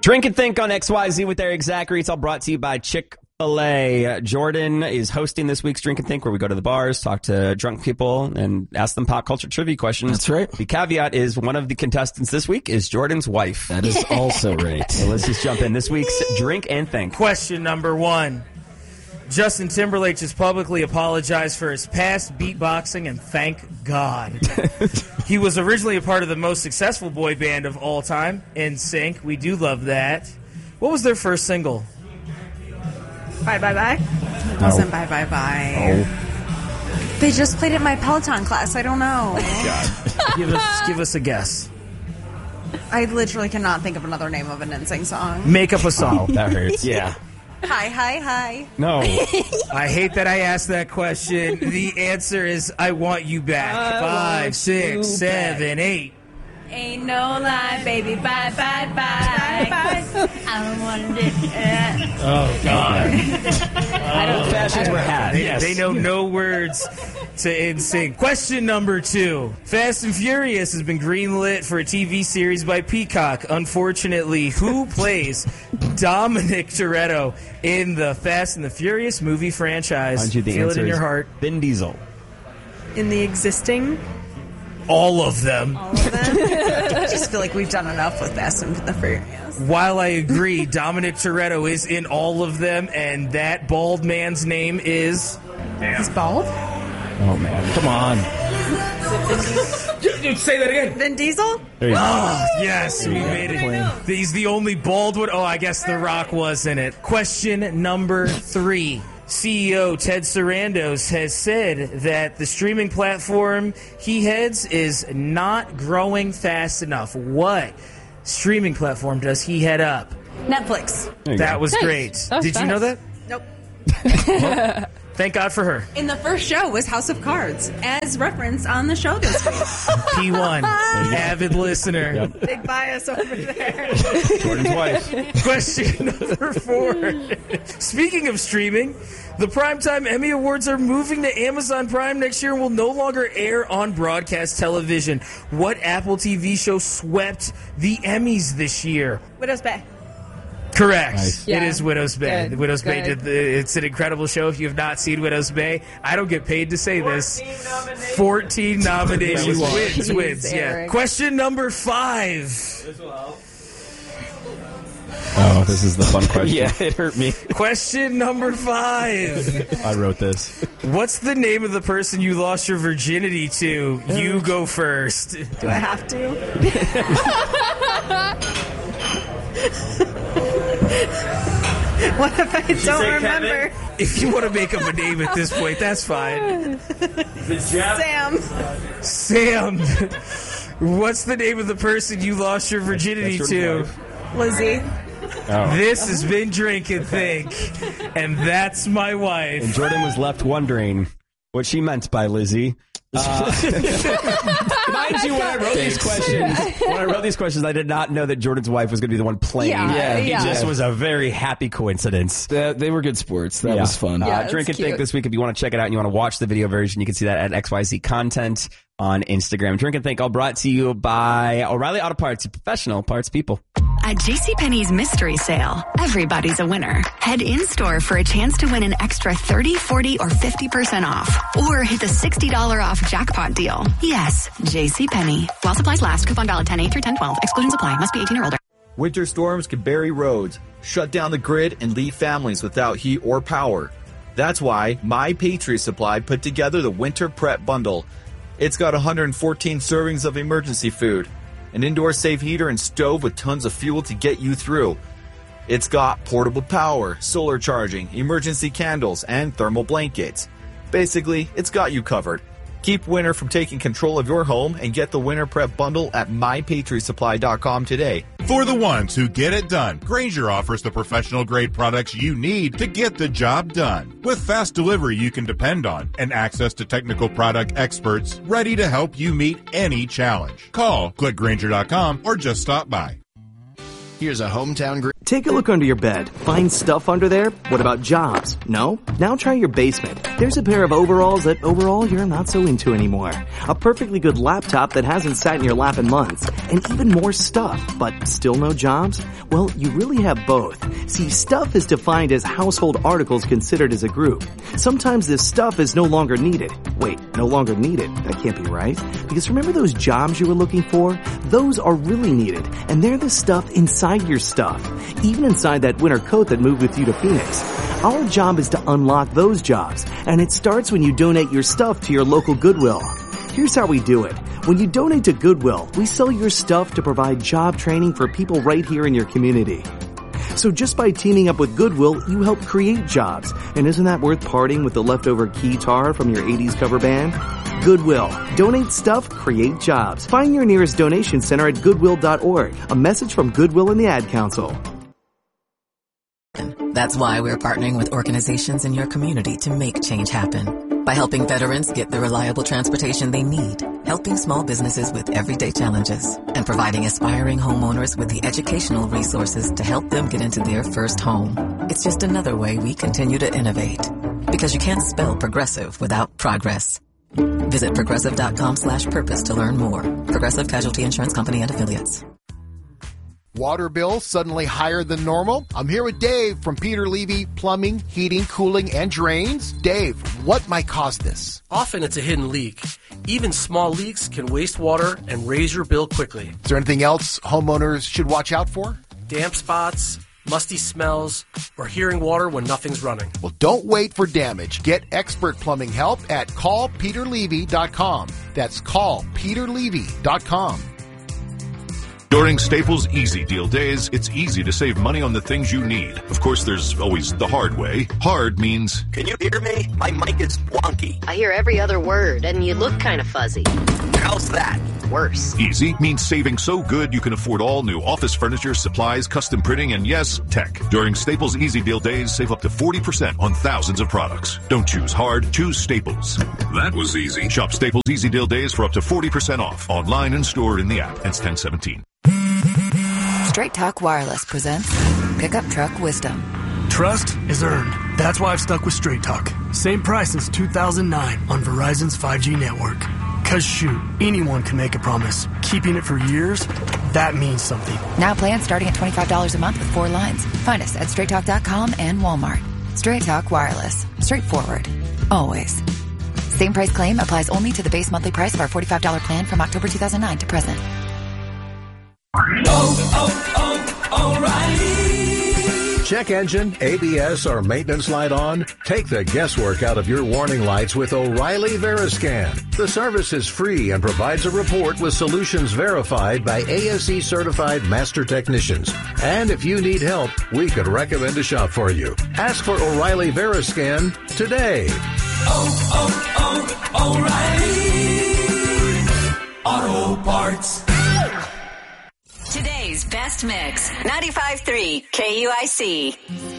Drink and Think on XYZ with Eric Zachary. It's all brought to you by Chick-fil-A. Jordan is hosting this week's Drink and Think, where we go to the bars, talk to drunk people, and ask them pop culture trivia questions. That's right. The caveat is one of the contestants this week is Jordan's wife. That is also right. So let's just jump in. This week's Drink and Think. Question number 1. Justin Timberlake just publicly apologized for his past beatboxing, and thank God. He was originally a part of the most successful boy band of all time, NSYNC. We do love that. What was their first single? Bye, bye, bye. It wasn't bye, bye, bye. Oh. They just played it in my Peloton class. I don't know. Give us a guess. I literally cannot think of another name of an NSYNC song. Make up a song. That hurts. Yeah. Hi, hi, hi. No. I hate that I asked that question. The answer is I Want You Back. 5, 6, 7, 8. Ain't no lie, baby. Bye, bye, bye. Bye. I don't want to do that. Oh, God. Old fashions were had. Yes. They know no words to NSYNC. Question number 2. Fast and Furious has been greenlit for a TV series by Peacock. Unfortunately, who plays Dominic Toretto in the Fast and the Furious movie franchise? The Feel it answer in your is heart. Vin Diesel. In the existing? All of them. All of them? I just feel like we've done enough with Fast and the Furious. While I agree, Dominic Toretto is in all of them, and that bald man's name is... He's bald? Oh, man. Come on. Say that again. Vin Diesel? There you go. Oh, yes, we made it. He's the only bald one. Oh, I guess The Rock was in it. Question number 3. CEO Ted Sarandos has said that the streaming platform he heads is not growing fast enough. What streaming platform does he head up? Netflix. That was great. That was Did you know that? Nope. Well, thank God for her. In the first show was House of Cards, as referenced on the show this week. P1, avid listener. Yep. Big bias over there. Jordan's wife. Question number 4. Speaking of streaming, the Primetime Emmy Awards are moving to Amazon Prime next year and will no longer air on broadcast television. What Apple TV show swept the Emmys this year? Widow's Bay. Correct. Nice. It is Widow's Bay. Good. Widow's Bay Good. it's an incredible show. If you have not seen Widow's Bay, I don't get paid to say this. 14 nominations. Wins. Yeah. Eric. Question number 5. Oh, this is the fun question. Yeah, it hurt me. Question number 5. I wrote this. What's the name of the person you lost your virginity to? You go first. Do I have to? What if I don't remember? If you want to make up a name at this point, that's fine. Sam. What's the name of the person you lost your virginity That's to? your wife. Lizzie. Oh. This has been Drink and Think, and that's my And wife. Jordan was left wondering what she meant by Lizzie. Mind you, when I wrote these questions, I did not know that Jordan's wife was going to be the one playing. Yeah, It yeah. just was a very happy coincidence. They were good sports. That was fun. Yeah, that's Drink and Think cute. this week. If you want to check it out and you want to watch the video version, you can see that at XYZ Content on Instagram. Drink and Think, all brought to you by O'Reilly Auto Parts, your professional parts people. At JCPenney's mystery sale, everybody's a winner. Head in-store for a chance to win an extra 30, 40, or 50% off. Or hit the $60 off jackpot deal. Yes, JCPenney. While supplies last, coupon valid 10/8 through 10/12. Exclusions apply. Must be 18 or older. Winter storms can bury roads, shut down the grid, and leave families without heat or power. That's why My Patriot Supply put together the Winter Prep Bundle. It's got 114 servings of emergency food, an indoor safe heater and stove with tons of fuel to get you through. It's got portable power, solar charging, emergency candles, and thermal blankets. Basically, it's got you covered. Keep winter from taking control of your home and get the Winter Prep Bundle at MyPatriotSupply.com today. For the ones who get it done, Grainger offers the professional-grade products you need to get the job done. With fast delivery you can depend on and access to technical product experts ready to help you meet any challenge. Call, click Grainger.com, or just stop by. Here's a hometown Take a look under your bed. Find stuff under there? What about jobs? No? Now try your basement. There's a pair of overalls that overall you're not so into anymore. A perfectly good laptop that hasn't sat in your lap in months. And even more stuff, but still no jobs? Well, you really have both. See, stuff is defined as household articles considered as a group. Sometimes this stuff is no longer needed. Wait, no longer needed? That can't be right. Because remember those jobs you were looking for? Those are really needed, and they're the stuff inside your stuff. Even inside that winter coat that moved with you to Phoenix. Our job is to unlock those jobs, and it starts when you donate your stuff to your local Goodwill. Here's how we do it. When you donate to Goodwill, we sell your stuff to provide job training for people right here in your community. So just by teaming up with Goodwill, you help create jobs. And isn't that worth parting with the leftover guitar from your 80s cover band? Goodwill. Donate stuff, create jobs. Find your nearest donation center at goodwill.org. A message from Goodwill and the Ad Council. That's why we're partnering with organizations in your community to make change happen. By helping veterans get the reliable transportation they need, helping small businesses with everyday challenges, and providing aspiring homeowners with the educational resources to help them get into their first home. It's just another way we continue to innovate. Because you can't spell progressive without progress. Visit progressive.com/purpose to learn more. Progressive Casualty Insurance Company and Affiliates. Water bill suddenly higher than normal? I'm here with Dave from Peter Levy Plumbing, Heating, Cooling, and Drains. Dave, what might cause this? Often it's a hidden leak. Even small leaks can waste water and raise your bill quickly. Is there anything else homeowners should watch out for? Damp spots, musty smells, or hearing water when nothing's running. Well, don't wait for damage. Get expert plumbing help at callpeterlevy.com. That's callpeterlevy.com. During Staples Easy Deal Days, it's easy to save money on the things you need. Of course, there's always the hard way. Hard means... Can you hear me? My mic is wonky. I hear every other word, and you look kind of fuzzy. How's that? Worse. Easy means saving so good you can afford all new office furniture, supplies, custom printing, and yes, tech. During Staples Easy Deal Days, save up to 40% on thousands of products. Don't choose hard, choose Staples. That was easy. Shop Staples Easy Deal Days for up to 40% off. Online and store in the app. Ends 10/17. Straight Talk Wireless presents Pickup Truck Wisdom. Trust is earned. That's why I've stuck with Straight Talk. Same price since 2009 on Verizon's 5G network. Cause shoot, anyone can make a promise. Keeping it for years, that means something. Now plans starting at $25 a month with 4 lines. Find us at straighttalk.com and Walmart. Straight Talk Wireless. Straightforward. Always. Same price claim applies only to the base monthly price of our $45 plan from October 2009 to present. O'Reilly. Check engine, ABS, or maintenance light on? Take the guesswork out of your warning lights with O'Reilly Veriscan. The service is free and provides a report with solutions verified by ASE certified master technicians. And if you need help, we could recommend a shop for you. Ask for O'Reilly Veriscan today. O'Reilly Auto Parts. Today's best mix, 95.3 KUIC.